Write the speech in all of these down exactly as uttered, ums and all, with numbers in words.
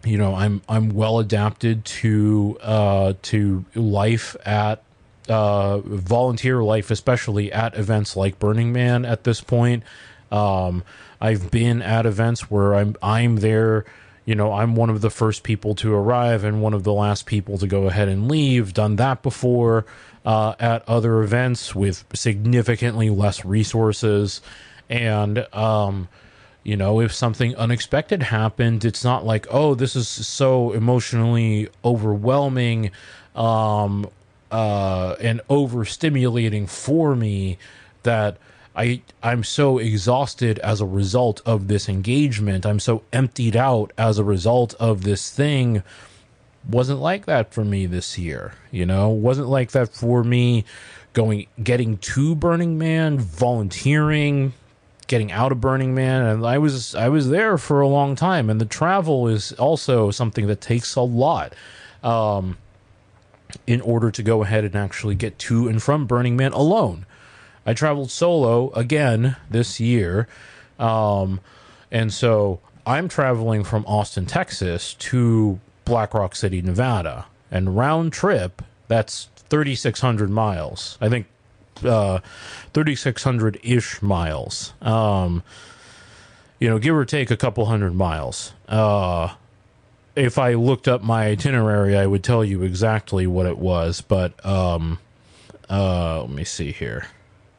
you know, I'm I'm well adapted to uh, to life at uh, volunteer life, especially at events like Burning Man. At this point, um, I've been at events where I'm I'm there. You know, I'm one of the first people to arrive and one of the last people to go ahead and leave. Done that before uh, at other events with significantly less resources, and um, you know, if something unexpected happened, it's not like, oh, this is so emotionally overwhelming um, uh, and overstimulating for me that I, I'm so exhausted as a result of this engagement. I'm so emptied out as a result of this thing. Wasn't like that for me this year, you know? Wasn't like that for me going, getting to Burning Man, volunteering, getting out of Burning Man, and I was I was there for a long time, and the travel is also something that takes a lot um, in order to go ahead and actually get to and from Burning Man alone. I traveled solo again this year, um, and so I'm traveling from Austin, Texas to Black Rock City, Nevada, and round trip, that's thirty-six hundred miles. I think uh thirty-six hundred ish miles, um you know, give or take a couple hundred miles. Uh if I looked up my itinerary, I would tell you exactly what it was, but um uh let me see here.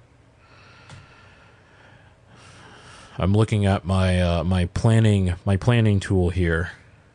I'm looking at my uh my planning my planning tool here.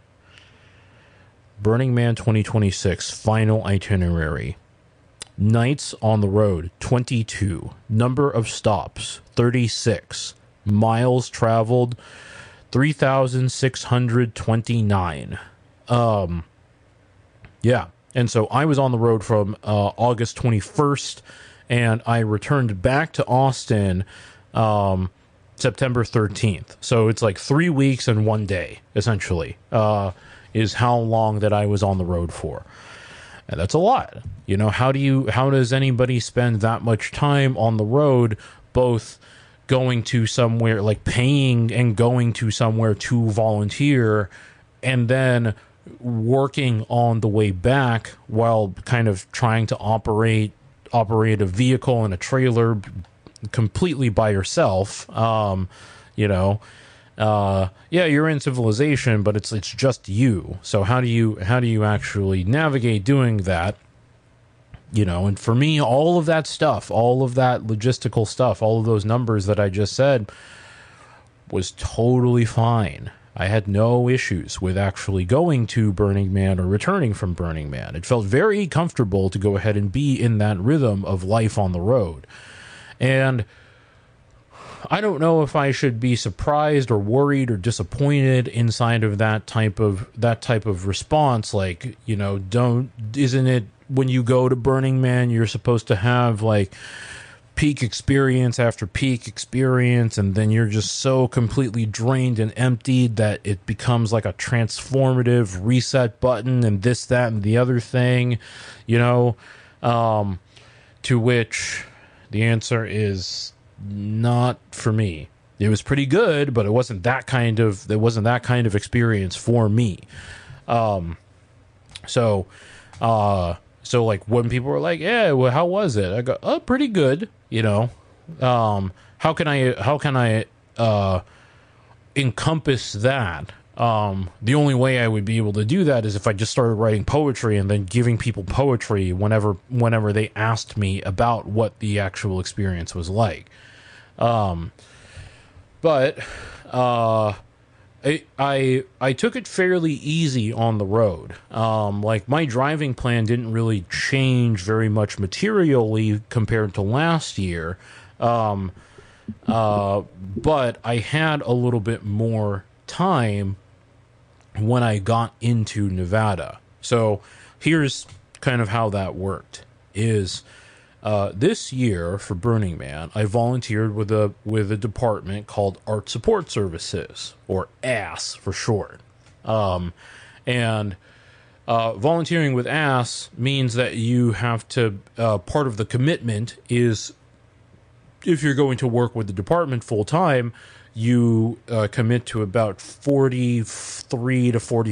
Burning Man twenty twenty-six final itinerary. Nights on the road, twenty-two. Number of stops, thirty-six. Miles traveled, three thousand six hundred twenty-nine. Um, yeah. And so I was on the road from uh, August twenty-first, and I returned back to Austin um, September thirteenth. So it's like three weeks and one day, essentially, uh, is how long that I was on the road for. And that's a lot. You know, how do you, how does anybody spend that much time on the road, both going to somewhere, like paying and going to somewhere to volunteer, and then working on the way back while kind of trying to operate, operate a vehicle and a trailer completely by yourself? Um, you know, uh, yeah, you're in civilization, but it's, it's just you. So how do you, how do you actually navigate doing that? You know, and for me, all of that stuff, all of that logistical stuff, all of those numbers that I just said was totally fine. I had no issues with actually going to Burning Man or returning from Burning Man. It felt very comfortable to go ahead and be in that rhythm of life on the road. And I don't know if I should be surprised or worried or disappointed inside of that type of that type of response. Like, you know, don't, isn't it when you go to Burning Man, you're supposed to have like peak experience after peak experience, and then you're just so completely drained and emptied that it becomes like a transformative reset button and this, that, and the other thing, you know, um, to which the answer is not for me. It was pretty good, but it wasn't that kind of, it wasn't that kind of experience for me. Um, so, uh, so like when people were like, yeah, well, how was it? I go, oh, pretty good. You know, um, how can I, how can I, uh, encompass that? Um, the only way I would be able to do that is if I just started writing poetry and then giving people poetry whenever, whenever they asked me about what the actual experience was like. Um, but, uh, I, I, I took it fairly easy on the road. Um, like my driving plan didn't really change very much materially compared to last year. Um, uh, but I had a little bit more time when I got into Nevada. So here's kind of how that worked is, Uh, this year for Burning Man, I volunteered with a with a department called Art Support Services, or A S S for short. Um, and uh, volunteering with A S S means that you have to, uh, part of the commitment is if you're going to work with the department full time, you uh, commit to about forty-three to forty